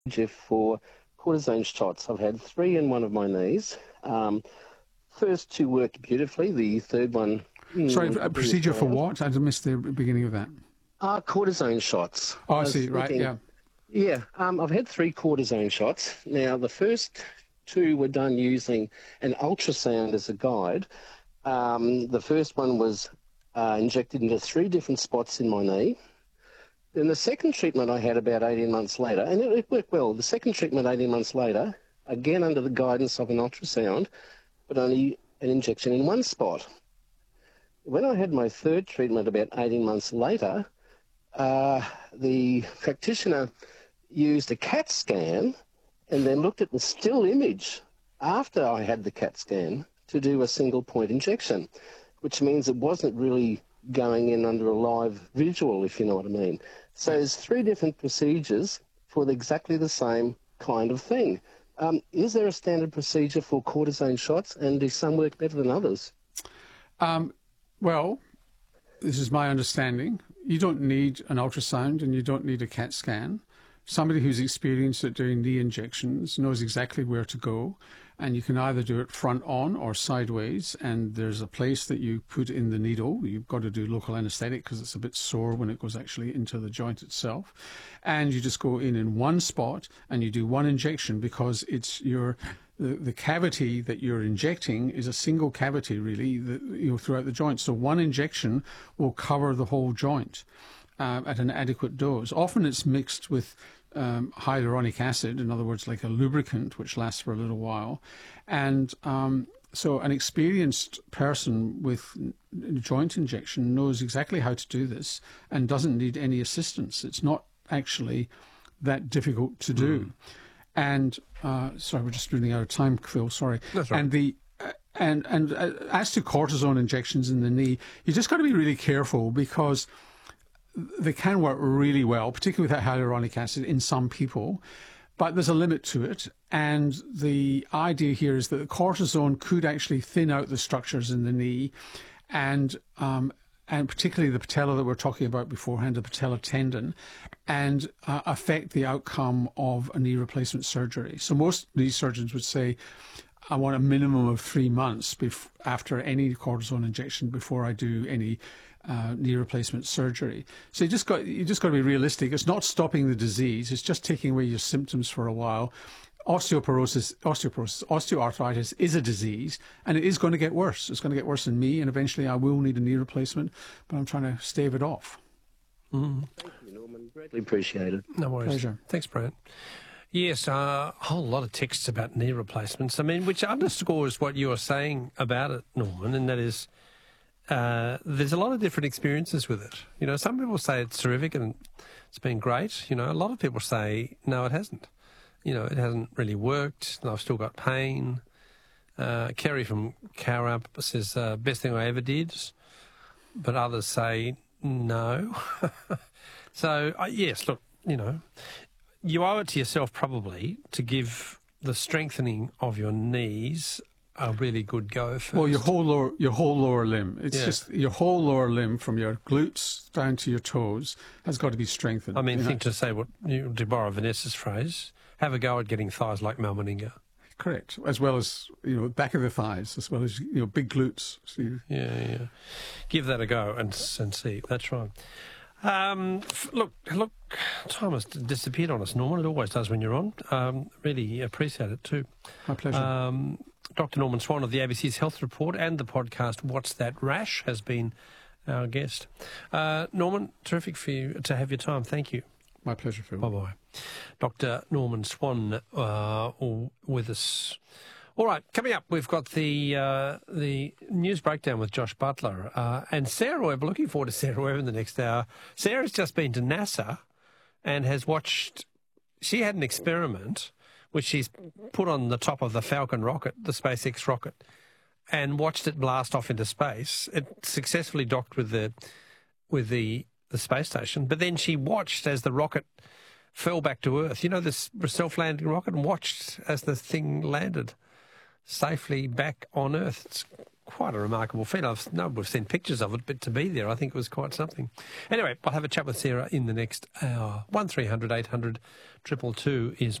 for cortisone shots. I've had 3 in one of my knees. First 2 worked beautifully. The third one... Sorry, a procedure for what? I missed the beginning of that. Cortisone shots. Oh, I see, right, yeah. Yeah, I've had 3 cortisone shots. Now, the first 2 were done using an ultrasound as a guide. The first one was injected into 3 different spots in my knee. Then the second treatment I had about 18 months later, and it worked well. The second treatment 18 months later, again under the guidance of an ultrasound, but only an injection in 1 spot. When I had my third treatment about 18 months later, the practitioner used a CAT scan and then looked at the still image after I had the CAT scan to do a single point injection, which means it wasn't really going in under a live visual, if you know what I mean. So there's 3 different procedures for exactly the same kind of thing. Is there a standard procedure for cortisone shots, and do some work better than others? Well, this is my understanding. You don't need an ultrasound and you don't need a CAT scan. Somebody who's experienced at doing knee injections knows exactly where to go, and you can either do it front on or sideways, and there's a place that you put in the needle. You've got to do local anaesthetic because it's a bit sore when it goes actually into the joint itself, and you just go in 1 spot and you do 1 injection, because it's the cavity that you're injecting is a single cavity really throughout the joint, so 1 injection will cover the whole joint at an adequate dose. Often it's mixed with hyaluronic acid, in other words, like a lubricant, which lasts for a little while. And so an experienced person with joint injection knows exactly how to do this and doesn't need any assistance. It's not actually that difficult to do. And sorry, we're just running out of time, Phil. Sorry. That's right. And as to cortisone injections in the knee, you just got to be really careful, because they can work really well, particularly with that hyaluronic acid in some people, but there's a limit to it. And the idea here is that the cortisone could actually thin out the structures in the knee, and particularly the patella that we were talking about beforehand, the patella tendon, and affect the outcome of a knee replacement surgery. So most knee surgeons would say, I want a minimum of 3 months after any cortisone injection before I do any knee replacement surgery. So you just got to be realistic. It's not stopping the disease. It's just taking away your symptoms for a while. Osteoarthritis is a disease, and it is going to get worse. It's going to get worse in me, and eventually I will need a knee replacement, but I'm trying to stave it off. Thank you, Norman. Greatly appreciated. No worries. Pleasure. Thanks, Brad. Yes, a whole lot of texts about knee replacements. I mean, which underscores what you are saying about it, Norman, and that is there's a lot of different experiences with it. You know, some people say it's terrific and it's been great. You know, a lot of people say, no, it hasn't. You know, it hasn't really worked, and I've still got pain. Kerry from Cowra says, best thing I ever did. But others say, no. So, yes, look, you know, you owe it to yourself probably to give the strengthening of your knees a really good go first. Well, your whole lower limb. It's just your whole lower limb, from your glutes down to your toes, has got to be strengthened. I mean, to say to borrow Vanessa's phrase, have a go at getting thighs like Mal Meninga. Correct, as well as, you know, back of the thighs, as well as, you know, big glutes. So yeah. Give that a go and see. That's right. Look, time has disappeared on us, Norman. It always does when you're on. Really appreciate it too. My pleasure. Dr. Norman Swan of the ABC's Health Report and the podcast What's That Rash has been our guest. Norman, terrific for you to have your time. Thank you. My pleasure, Phil. Bye-bye. Dr. Norman Swan with us. All right, coming up, we've got the news breakdown with Josh Butler and Sarah Webb. Looking forward to Sarah Webb in the next hour. Sarah's just been to NASA and has watched... She had an experiment which she's put on the top of the Falcon rocket, the SpaceX rocket, and watched it blast off into space. It successfully docked with the space station, but then she watched as the rocket fell back to Earth. You know, this self-landing rocket, and watched as the thing landed safely back on Earth. It's quite a remarkable feat. We've seen pictures of it, but to be there, I think it was quite something. Anyway, I'll have a chat with Sarah in the next hour. 1300 800 222 is